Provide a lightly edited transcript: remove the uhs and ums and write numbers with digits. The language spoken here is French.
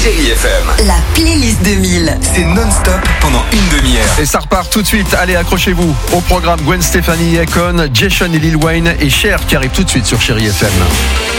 Chérie FM. La playlist 2000. C'est non-stop pendant une demi-heure. Et ça repart tout de suite. Allez, accrochez-vous. Au programme, Gwen Stefani, Akon, Jason et Lil Wayne et Cher qui arrive tout de suite sur Chérie FM.